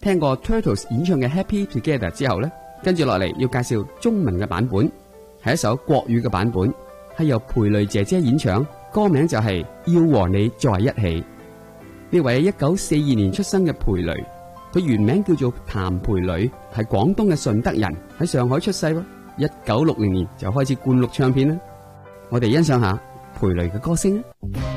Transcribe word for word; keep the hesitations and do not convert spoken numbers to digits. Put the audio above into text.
聽過 Turtles 演唱嘅 Happy Together 之後呢，跟住落嚟要介紹中文嘅版本，係一首國語嘅版本，係由裴蕾姐姐演唱，歌名就係要和你在一起。呢位一九四二年出生嘅裴蕾，佢原名叫做譚裴蕾，係廣東嘅順德人，喺上海出世喎。一九六零年就開始灌錄唱片啦。我哋欣賞下裴蕾嘅歌聲啊！